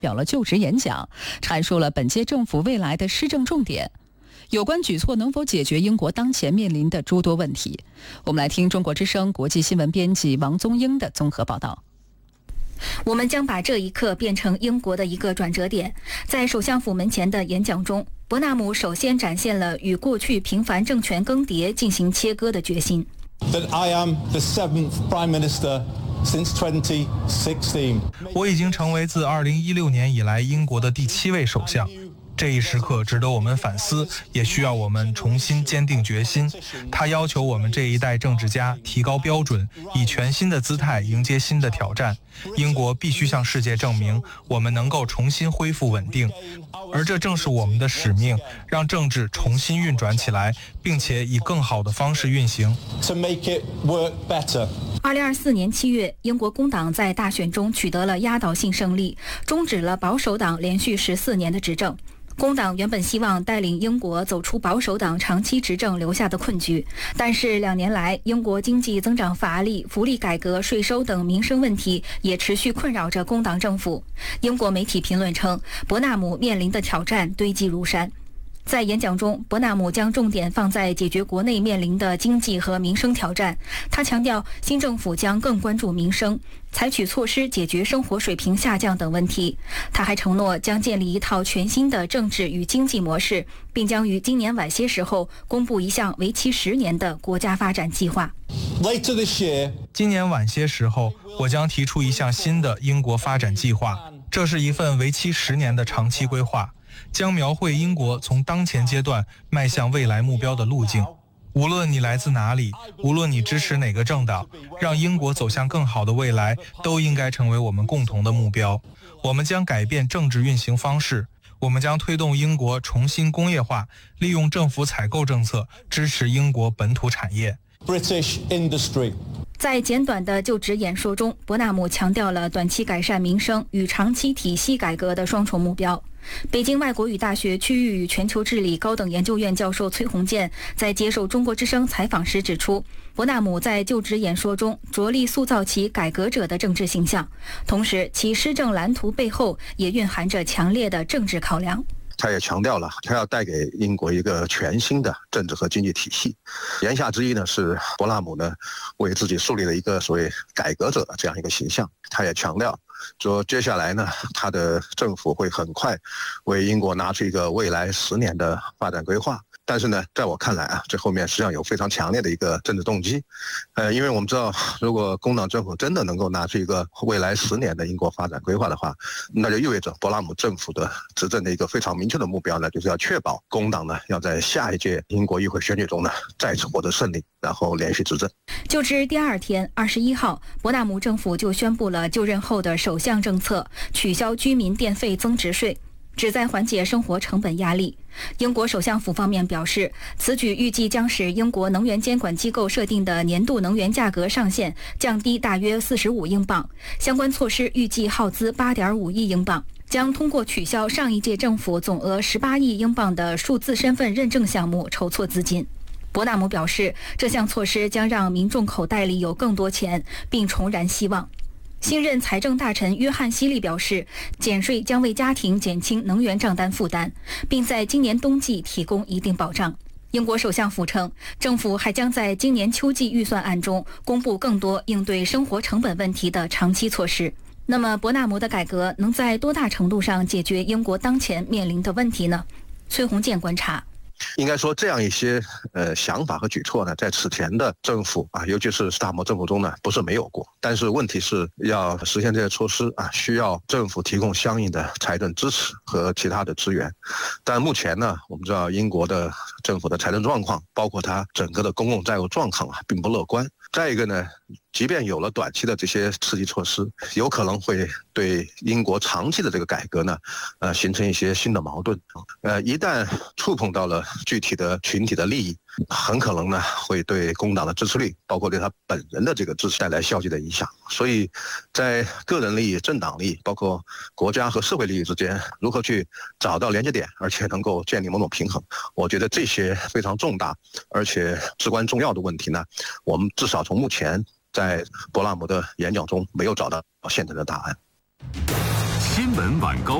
表了就职演讲，阐述了本届政府未来的施政重点。有关举措能否解决英国当前面临的诸多问题？我们来听中国之声国际新闻编辑王宗英的综合报道。 我们将把这一刻变成英国的一个转折点。在首相府门前的演讲中，伯纳姆首先展现了与过去频繁政权更迭进行切割的决心。 That I am the 7th Prime Minister since 2016. 我已经成为自2016年以来英国的第7位首相。这一时刻值得我们反思，也需要我们重新坚定决心。它要求我们这一代政治家提高标准，以全新的姿态迎接新的挑战。英国必须向世界证明，我们能够重新恢复稳定，而这正是我们的使命，让政治重新运转起来，并且以更好的方式运行。 To make it work better. 2024年7月，英国工党在大选中取得了压倒性胜利，终止了保守党连续14年的执政。工党原本希望带领英国走出保守党长期执政留下的困局，但是2年来，英国经济增长乏力、福利改革、税收等民生问题也持续困扰着工党政府。英国媒体评论称，伯纳姆面临的挑战堆积如山。在演讲中，伯纳姆将重点放在解决国内面临的经济和民生挑战。他强调，新政府将更关注民生，采取措施解决生活水平下降等问题。他还承诺将建立一套全新的政治与经济模式，并将于今年晚些时候公布一项为期10年的国家发展计划。 Later this year, 今年晚些时候，我将提出一项新的英国发展计划，这是一份为期10年的长期规划，将描绘英国从当前阶段迈向未来目标的路径。无论你来自哪里，无论你支持哪个政党，让英国走向更好的未来，都应该成为我们共同的目标。我们将改变政治运行方式，我们将推动英国重新工业化，利用政府采购政策支持英国本土产业。 British industry. 在简短的就职演说中，伯纳姆强调了短期改善民生与长期体系改革的双重目标。北京外国语大学区域与全球治理高等研究院教授崔洪建在接受中国之声采访时指出，伯纳姆在就职演说中着力塑造其改革者的政治形象，同时其施政蓝图背后也蕴含着强烈的政治考量。 他也强调了，他要带给英国一个全新的政治和经济体系。言下之意呢，是伯纳姆呢为自己树立了一个所谓改革者的这样一个形象。他也强调说，接下来呢，他的政府会很快为英国拿出一个未来10年的发展规划。但是呢，在我看来啊，这后面实际上有非常强烈的一个政治动机。因为我们知道，如果工党政府真的能够拿出一个未来10年的英国发展规划的话，那就意味着伯纳姆政府的执政的一个非常明确的目标呢，就是要确保工党呢要在下一届英国议会选举中呢再次获得胜利，然后连续执政。 就职第2天，21号，伯纳姆政府就宣布了就任后的首项政策，取消居民电费增值税，旨在缓解生活成本压力。英国首相府方面表示，此举预计将使英国能源监管机构设定的年度能源价格上限降低大约45英镑。相关措施预计耗资8.5亿英镑，将通过取消上一届政府总额18亿英镑的数字身份认证项目筹措资金。伯纳姆表示，这项措施将让民众口袋里有更多钱，并重燃希望。新任财政大臣约翰·希利表示，减税将为家庭减轻能源账单负担，并在今年冬季提供一定保障。英国首相府称，政府还将在今年秋季预算案中公布更多应对生活成本问题的长期措施。那么，伯纳姆的改革能在多大程度上解决英国当前面临的问题呢？崔洪建观察。 应该说，这样一些想法和举措呢，在此前的政府啊，尤其是斯塔默政府中呢，不是没有过。但是问题是要实现这些措施啊，需要政府提供相应的财政支持和其他的资源。但目前呢，我们知道英国的政府的财政状况，包括它整个的公共债务状况啊，并不乐观。再一个呢，即便有了短期的这些刺激措施，有可能会对英国长期的这个改革呢，形成一些新的矛盾。一旦触碰到了具体的群体的利益，很可能呢会对工党的支持率，包括对他本人的这个支持带来消极的影响。所以，在个人利益、政党利益，包括国家和社会利益之间，如何去找到连接点，而且能够建立某种平衡，我觉得这些非常重大而且至关重要的问题呢，我们至少从目前在伯纳姆的演讲中没有找到现成的答案。 新闻晚高